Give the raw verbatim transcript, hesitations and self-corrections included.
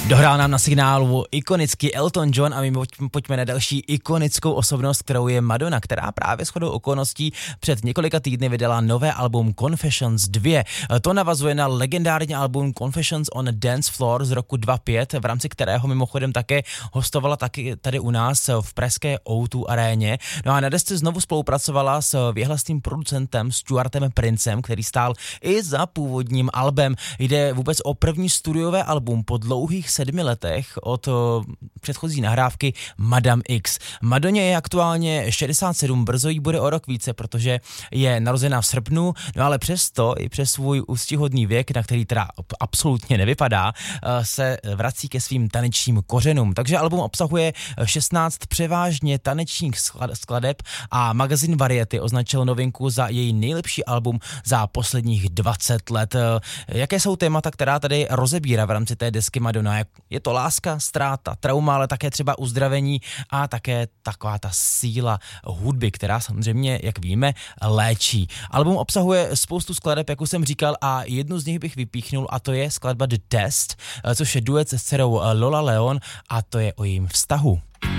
Dohrál nám na signálu ikonický Elton John a my pojďme na další ikonickou osobnost, kterou je Madonna, která právě shodou okolností před několika týdny vydala nové album Confessions dva. To navazuje na legendární album Confessions on a Dance Floor z roku dva pět, v rámci kterého mimochodem také hostovala taky tady u nás v pražské ó dva aréně. No a na desce znovu spolupracovala s věhlasným producentem Stuartem Princem, který stál i za původním albem. Jde vůbec o první studiové album po dlouhých sedmi letech od o, předchozí nahrávky Madame X. Madoně je aktuálně šedesát sedm, brzo jí bude o rok více, protože je narozená v srpnu, no ale přesto i přes svůj úctyhodný věk, na který teda absolutně nevypadá, se vrací ke svým tanečním kořenům. Takže album obsahuje šestnáct převážně tanečních skladeb a magazín Variety označil novinku za její nejlepší album za posledních dvacet let. Jaké jsou témata, která tady rozebírá v rámci té desky Madonna? Je to láska, ztráta, trauma, ale také třeba uzdravení a také taková ta síla hudby, která samozřejmě, jak víme, léčí. Album obsahuje spoustu skladeb, jak už jsem říkal, a jednu z nich bych vypíchnul, a to je skladba The Test, což je duet s dcerou Lola Leon, a to je o jejím vztahu.